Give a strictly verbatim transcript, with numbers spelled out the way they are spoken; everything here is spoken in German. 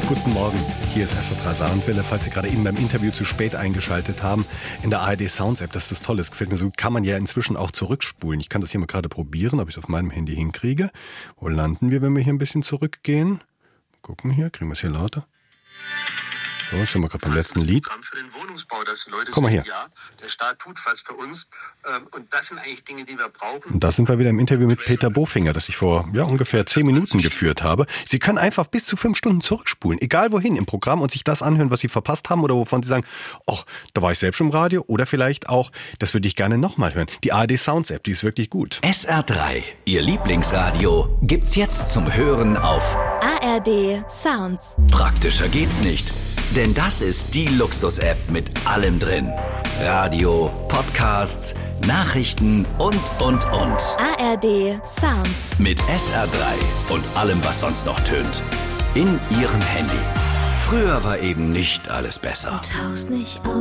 Guten Morgen, hier ist S R drei Saarlandwelle. Falls Sie gerade eben beim Interview zu spät eingeschaltet haben, in der A R D Sounds App, das ist das Tolle, das gefällt mir so, kann man ja inzwischen auch zurückspulen. Ich kann das hier mal gerade probieren, ob ich es auf meinem Handy hinkriege. Wo landen wir, wenn wir hier ein bisschen zurückgehen? Gucken hier, kriegen wir es hier lauter? So, jetzt sind wir gerade beim letzten Lied. Für den Wohnungsbau, dass die Leute Komm mal her. sagen, ja, der Staat tut was für uns. Und das sind eigentlich Dinge, die wir brauchen. Und da sind wir wieder im Interview mit Peter Bofinger, das ich vor ja, ungefähr zehn Minuten geführt habe. Sie können einfach bis zu fünf Stunden zurückspulen, egal wohin im Programm, und sich das anhören, was Sie verpasst haben oder wovon Sie sagen, ach, da war ich selbst im Radio, oder vielleicht auch, das würde ich gerne nochmal hören. Die A R D Sounds App, die ist wirklich gut. S R drei, Ihr Lieblingsradio, gibt's jetzt zum Hören auf A R D Sounds. Praktischer geht's nicht. Denn das ist die Luxus-App mit allem drin. Radio, Podcasts, Nachrichten und, und, und. A R D Sounds. Mit S R drei und allem, was sonst noch tönt. In Ihrem Handy. Früher war eben nicht alles besser. Tausch nicht aus.